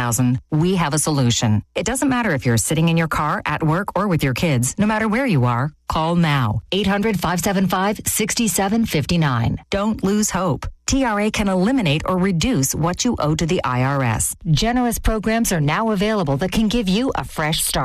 $100,000, we have a solution. It doesn't matter if you're sitting in your car, at work, or with your kids. No matter where you are, call now. 800-575-6759. Don't lose hope. TRA can eliminate or reduce what you owe to the IRS. Generous programs are now available that can give you a fresh start.